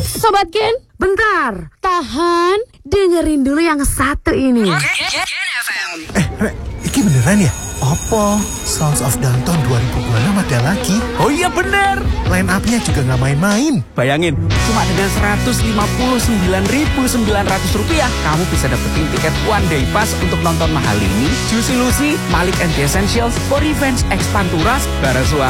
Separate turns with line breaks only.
Sobat Gen, bentar, tahan, dengerin dulu yang satu ini.
Iki beneran ya? Apa? Sounds of Downtown 2026 ada lagi?
Oh iya bener.
Line up-nya juga gak main-main.
Bayangin, cuma dengan Rp159.900 kamu bisa dapetin tiket one day pass untuk nonton Mahalini, Juicy Lucy, Malik and the Essentials, For Revenge, X Panturas, Bara Suara,